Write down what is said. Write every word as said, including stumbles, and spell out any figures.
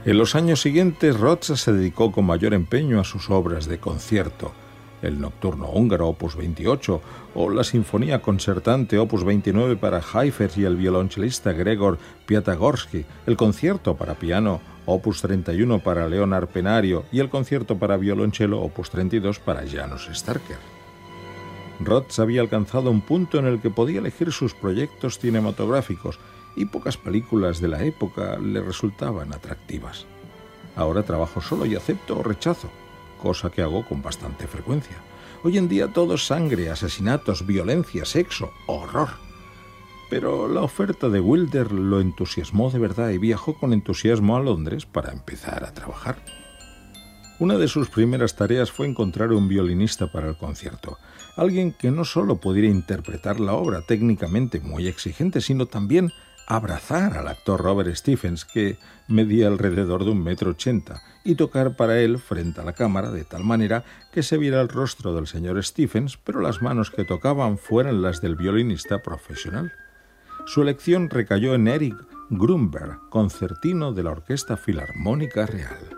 En los años siguientes, Rózsa se dedicó con mayor empeño a sus obras de concierto, el Nocturno húngaro opus veintiocho o la Sinfonía concertante opus veintinueve para Heifetz y el violonchelista Gregor Piatigorsky, el Concierto para piano opus treinta y uno para Leonard Penario y el Concierto para violonchelo opus treinta y dos para János Starker. Rózsa había alcanzado un punto en el que podía elegir sus proyectos cinematográficos y pocas películas de la época le resultaban atractivas. Ahora trabajo solo y acepto o rechazo, cosa que hago con bastante frecuencia. Hoy en día todo es sangre, asesinatos, violencia, sexo, horror. Pero la oferta de Wilder lo entusiasmó de verdad y viajó con entusiasmo a Londres para empezar a trabajar. Una de sus primeras tareas fue encontrar un violinista para el concierto, alguien que no solo pudiera interpretar la obra técnicamente muy exigente, sino también abrazar al actor Robert Stephens, que medía alrededor de un metro ochenta, y tocar para él frente a la cámara de tal manera que se viera el rostro del señor Stephens, pero las manos que tocaban fueran las del violinista profesional. Su elección recayó en Eric Grunberg, concertino de la Orquesta Filarmónica Real.